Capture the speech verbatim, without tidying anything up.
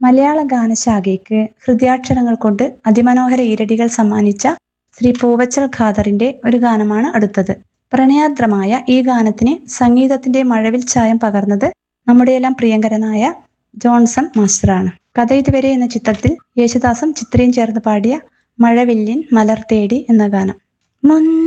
മലയാള ഗാനശാഖയ്ക്ക് ഹൃദയാക്ഷരങ്ങൾ കൊണ്ട് അതിമനോഹര ഈരടികൾ സമ്മാനിച്ച ശ്രീ പൂവച്ചൽ ഖാദറിന്റെ ഒരു ഗാനമാണ് അടുത്തത്. പ്രണയാർദ്രമായ ഈ ഗാനത്തിന് സംഗീതത്തിന്റെ മഴവിൽ ചായം പകർന്നത് നമ്മുടെയെല്ലാം പ്രിയങ്കരനായ ജോൺസൺ മാസ്റ്ററാണ്. കഥ ഇതുവരെ എന്ന ചിത്രത്തിൽ യേശുദാസും ചിത്രയും ചേർന്ന് പാടിയ മഴവില്ലിൻ മലർ തേടി എന്ന ഗാനം.